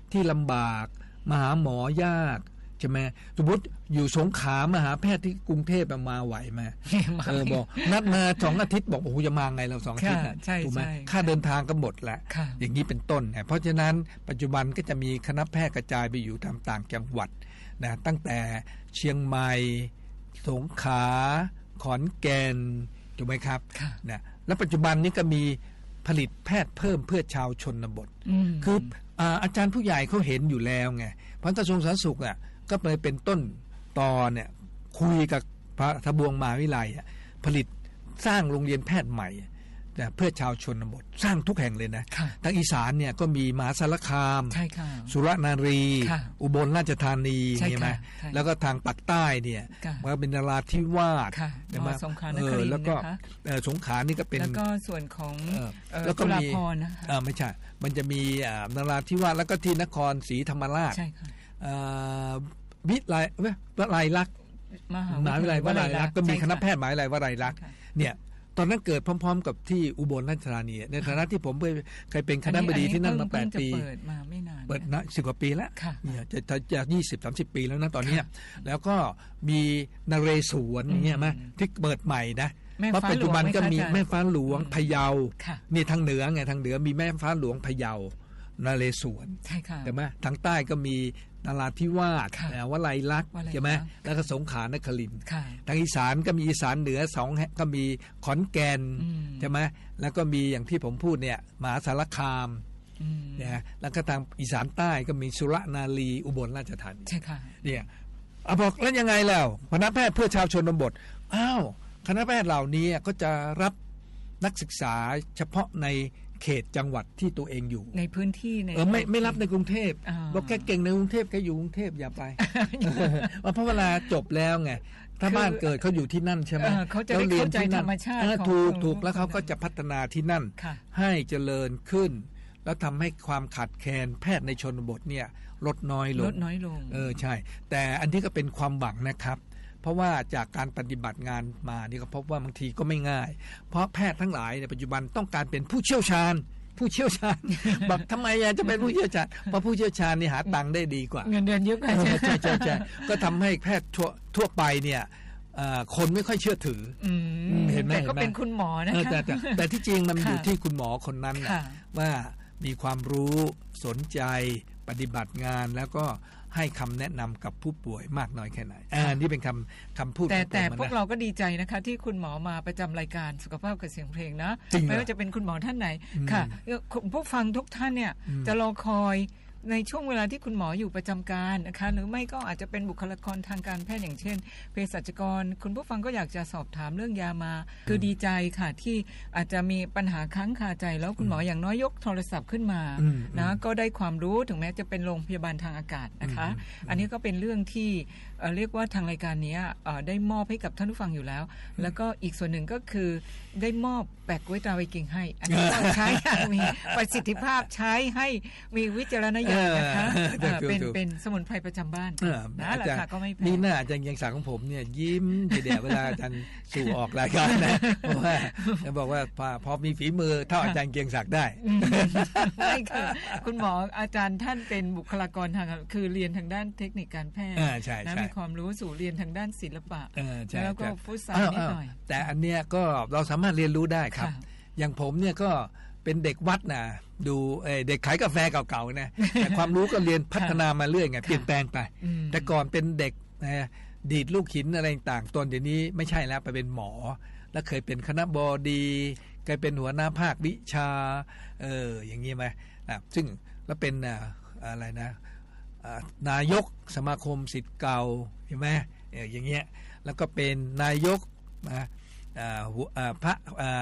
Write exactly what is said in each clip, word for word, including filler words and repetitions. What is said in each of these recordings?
ที่ลำบากมาหาหมอยากใช่ไหมสมมติอยู่สงขลามาหาแพทย์ที่กรุงเทพมาไหวไหมเออบอกนัดมาสองอาทิตย์บอกโอ้โหจะมาไงเราสองอาทิตย์ถูกไหมค่าเดินทางก็หมดแหละอย่างนี้เป็นต้นเพราะฉะนั้นปัจจุบันก็จะมีคณะแพทย์กระจายไปอยู่ตามต่างจังหวัดนะตั้งแต่เชียงใหม่สงขลาขอนแก่นถูกไหมครับนะแล้วปัจจุบันนี้ก็มีผลิตแพทย์เพิ่มเพื่อชาวชนบทคืออาจารย์ผู้ใหญ่เขาเห็นอยู่แล้วไงเพราะกระทรวงสาธารณสุขอ่ะก็เลยเป็นต้นตอเนี่ยคุยกับพระทบวงมหาวิทยาลัยผลิตสร้างโรงเรียนแพทย์ใหม่เพื่อชาวชนบทสร้างทุกแห่งเลยนะทางอีสานเนี่ยก็มีมหาสารคามสุรนารีอุบลราชธานีใช่ไหมแล้วก็ทางปากใต้เนี่ยมันเป็นนราธิวาสใช่ไหมเออแล้วก็สงขลานี่ก็เป็นแล้วก็ส่วนของแล้วก็มีไม่ใช่มันจะมีนราธิวาสแล้วก็ที่นครศรีธรรมราชวิทยาลัยวลัยลักษณ์มหาวิทยาลัยวลัยลักษณ์ก็มีคณะแพทย์มหาวิทยาลัยวลัยลักษณ์เนี่ยตอนนั้นเกิดพร้อมๆกับที่อุบลราชธานีในฐานะที่ผมเคยเป็นคณบดีที่นั่นมาแปดปีเปิดมาไม่นานเปิดนะสิบกว่าปีแล้วเนี่ยจะจะยี่สิบสามสิบปีแล้วนะตอนนี้แล้วก็มีนเรศวรเนี่ยมั้ยที่เปิดใหม่นะเพราะปัจจุบันก็มีแม่ฟ้าหลวงพะเยานี่ทางเหนือไงทางเหนือมีแม่ฟ้าหลวงพะเยานเรศวรใช่ค่ะใช่ไหมทางใต้ก็มีนราธิวาสวลัยลักษณ์ใช่ไหมแล้วก็สงขลานครินทร์ทางอีสานก็มีอีสานเหนือสองก็มีขอนแก่นใช่ไหมแล้วก็มีอย่างที่ผมพูดเนี่ยมหาสารคามเนี่ยแล้วก็ทางอีสานใต้ก็มีสุรนารีอุบลราชธานีใช่ค่ะเนี่ยเอาบอกแล้วยังไงแล้วคณะแพทย์เพื่อชาวชนบทอ้าวคณะแพทย์เหล่านี้ก็จะรับนักศึกษาเฉพาะในเขตจังหวัดที่ตัวเองอยู่ในพื้นที่ในเออไม่ไม่รับในกรุงเทพบอกแกเก่งในกรุงเทพแกอยู่กรุงเทพอย่าไปเพราะเวลาจบแล้วไงถ้าบ้านเกิดเขาอยู่ที่นั่นใช่ไหมเขาจะได้เข้าใจธรรมชาติถูกถูกแล้วเขาก็จะพัฒนาที่นั่นให้เจริญขึ้นแล้วทำให้ความขาดแคลนแพทย์ในชนบทเนี่ยลดน้อยลงลดน้อยลงเออใช่แต่อันนี้ก็เป็นความหวังนะครับเพราะว่าจากการปฏิบัติงานมานี่ก็พบว่าบางทีก็ไม่ง่ายเพราะแพทย์ทั้งหลายในปัจจุบันต้องการเป็นผู้เชี่ยวชาญผู้เชี่ยวชาญบอกทำไมจะเป็นผู้เชี่ยวชาญเพราะผู้เชี่ยวชาญนี่หาตังค์ได้ดีกว่าเงินเดือนเยอะกว่าใช่ใช่ใช่ใช่ก็ทำให้แพทย์ทั่วทั่วไปเนี่ยคนไม่ค่อยเชื่อถือเห็นไหมแต่ก็เป็นคุณหมอนะคะแต่แต่ที่จริงมันอยู่ที่คุณหมอคนนั้นว่ามีความรู้สนใจปฏิบัติงานแล้วก็ให้คำแนะนำกับผู้ป่วยมากน้อยแค่ไหนอันนี้เป็นคำคำพูดแต่แต่พวกเราก็ดีใจนะคะที่คุณหมอมาประจำรายการสุขภาพกับเสียงเพลงนะไม่ว่าจะเป็นคุณหมอท่านไหนค่ะพวกฟังทุกท่านเนี่ยจะรอคอยในช่วงเวลาที่คุณหมออยู่ประจำการนะคะหรือไม่ก็อาจจะเป็นบุคลากรทางการแพทย์อย่างเช่นเภสัชกรคุณผู้ฟังก็อยากจะสอบถามเรื่องยามาคือดีใจค่ะที่อาจจะมีปัญหาค้างคาใจแล้วคุณหมออย่างน้อยยกโทรศัพท์ขึ้นมานะก็ได้ความรู้ถึงแม้จะเป็นโรงพยาบาลทางอากาศนะคะอันนี้ก็เป็นเรื่องที่เรียกว่าทางรายการนี้ได้มอบให้กับท่านผู้ฟังอยู่แล้วแล้วก็อีกส่วนหนึ่งก็คือได้มอบแปะกล้วยตาไวกิ่งให้อันนี้ต้องใช้มีประสิทธิภาพใช้ให้มีวิจารณญาณนะคะเป็นเป็นสมุนไพรประจำบ้านนะราคาก็ไม่แพงนี่น่าอาจารย์ยังศักดิ์ของผมเนี่ยยิ้มทีเดียวเวลาอาจารย์สู่ออกรายการนะเพราะว่าจะบอกว่าพอมีฝีมือเท่าอาจารย์เกียงศักดิ์ได้ไม่คือคุณหมออาจารย์ท่านเป็นบุคลากรทางคือเรียนทางด้านเทคนิคการแพทย์นะมีความรู้สู่เรียนทางด้านศิลปะแล้วก็ฟุตซอลนิดหน่อยแต่อันเนี้ยก็เราสามารถเรียนรู้ได้ครับอย่างผมเนี่ยก็เป็นเด็กวัดนะดูเด็กขายกาแฟเก่าๆนะแต่ความรู้ก็เรียนพัฒนามาเรื่อยไงเปลี่ยนแปลงไปแต่ก่อนเป็นเด็กนะดีดลูกหินอะไรต่างตอนเดี๋ยวนี้ไม่ใช่แล้วไปเป็นหมอแล้วเคยเป็นคณบดีเคยเป็นหัวหน้าภาควิชาเอออย่างนี้ไหมนะซึ่งแล้วเป็นอะไรนะนายกสมาคมศิษย์เก่าเห็นไหมอย่างเงี้ยแล้วก็เป็นนายกนะพระ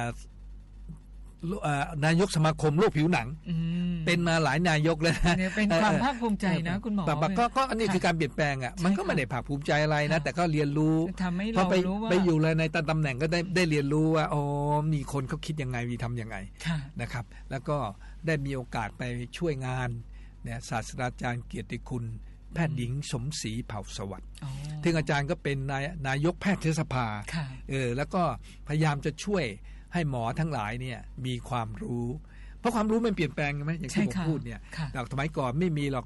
นายกสมาคมโรคผิวหนังเป็นมาหลายนายกเลยนะเป็นความภาคภูมิใจนะคุณหมอแบบก็ก็อันนี้คือการเปลี่ยนแปลงอ่ะมันก็ไม่ได้ภาคภูมิใจอะไรนะแต่ก็เรียนรู้พอไปไปอยู่เลยในตำแหน่งก็ได้ได้เรียนรู้ว่าอ๋อมีคนเขาคิดยังไงมีทำยังไงนะครับแล้วก็ได้มีโอกาสไปช่วยงานเนี่ยศาสตราจารย์เกียรติคุณแพทย์หญิงสมศรีเผ่าสวัสดิ์ที่อาจารย์ก็เป็นนายนายกแพทยสภาเออแล้วก็พยายามจะช่วยให้หมอทั้งหลายเนี่ยมีความรู้เพราะความรู้มันเปลี่ยนแปลงใช่ไหมอย่างที่ผมพูดเนี่ยแต่สมัยก่อนไม่มีหรอก